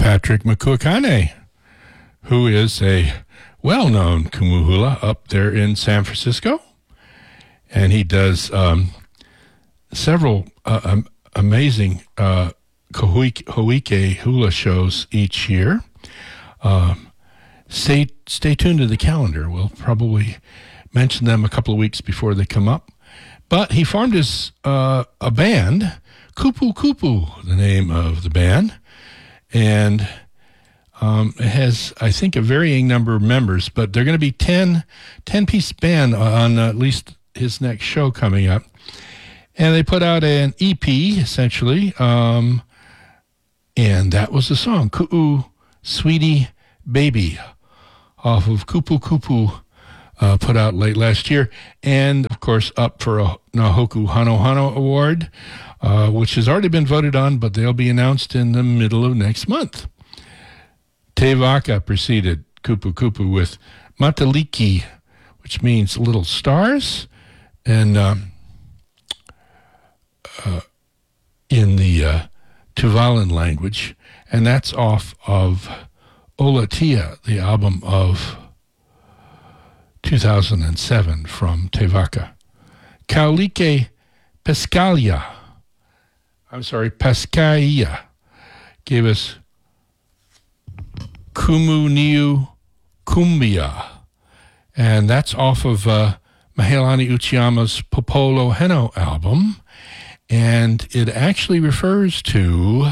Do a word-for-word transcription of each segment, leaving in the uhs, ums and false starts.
Patrick Makuakane, who is a well-known kumu hula up there in San Francisco. And he does um, several uh, um, amazing uh, Koike hula shows each year. Um, stay stay tuned to the calendar. We'll probably mention them a couple of weeks before they come up. But he formed his uh, a band, Kupu Kupu, the name of the band, and um, it has, I think, a varying number of members. But they're going to be ten, ten-piece band on uh, at least his next show coming up. And they put out an E P, essentially, um, and that was the song, Ku'u Sweetie Baby, off of Kupu Kupu, uh, put out late last year. And, of course, up for a Nahoku Hano Hano Award, uh, which has already been voted on, but they'll be announced in the middle of next month. Te Waka preceded Kupu Kupu with Mataliki, which means little stars. And um, uh, in the uh, Tuvalan language, and that's off of Olatia, the album of two thousand seven from Te Waka. Kaulike Pescalia, I'm sorry, Pescaia, gave us Kumu Niu Kumbia, and that's off of uh, Mahealani Uchiyama's Popolo Heno album, and it actually refers to,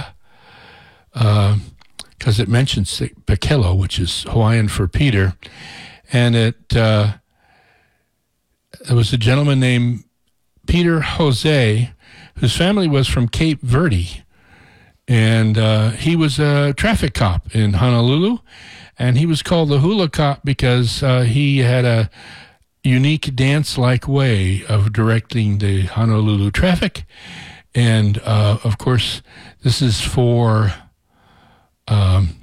because uh, it mentions Pekelo, which is Hawaiian for Peter, and it, uh, it was a gentleman named Peter Jose, whose family was from Cape Verde, and uh, he was a traffic cop in Honolulu, and he was called the Hula Cop because uh, he had a unique dance-like way of directing the Honolulu traffic. And, uh, of course, this is for um,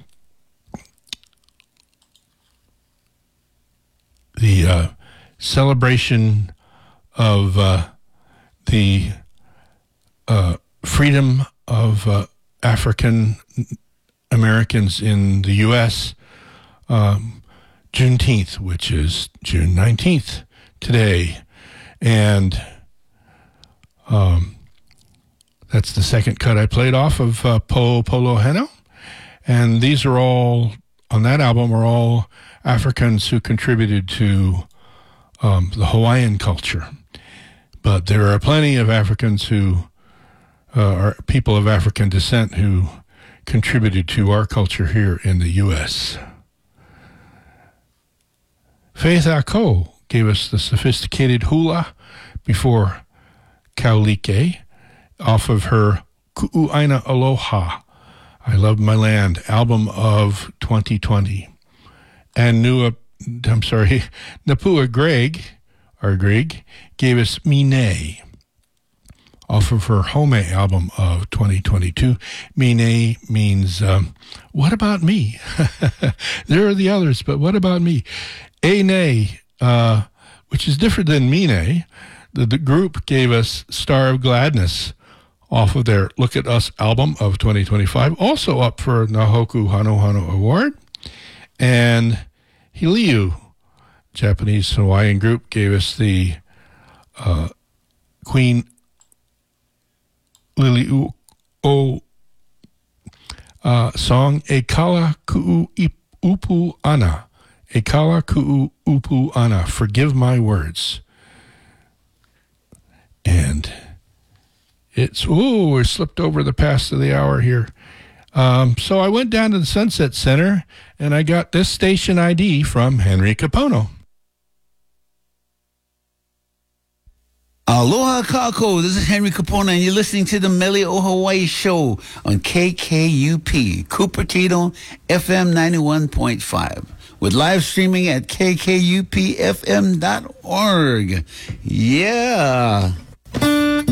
the uh, celebration of uh, the uh, freedom of uh, African Americans in the U S, um, Juneteenth, which is June nineteenth today. And um, that's the second cut I played off of uh, Po Polo Heno. And these are all, on that album, are all Africans who contributed to um, the Hawaiian culture. But there are plenty of Africans who uh, are people of African descent who contributed to our culture here in the U S Faith Ako gave us the sophisticated hula before Kaulike off of her Ku'uaina Aloha, I Love My Land, album of twenty twenty. And Nua, I'm sorry, Napua Greg, or Greg, gave us Mine off of her Home album of twenty twenty-two. Mine means, um, what about me? There are the others, but what about me? Ane, uh, which is different than Mine. The, the group gave us Star of Gladness off of their Look at Us album of twenty twenty-five, also up for Nahoku Hano Hano Award. And Hiliu, Japanese Hawaiian group, gave us the uh, Queen Lili O uh, song, Ekala Ku'u Upu Ana. Ekala Ku'u Upu Ana, Forgive My Words. And it's, ooh, we slipped over the past of the hour here. Um, so I went down to the Sunset Center, and I got this station I D from Henry Capono. Aloha kako, this is Henry Capono, and you're listening to the Mele o Hawaii show on K K U P, Cupertino F M ninety-one point five, with live streaming at K K U P F M dot org. Yeah.